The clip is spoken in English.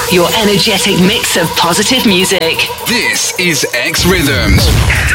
your energetic mix of positive music. This is X Rhythms.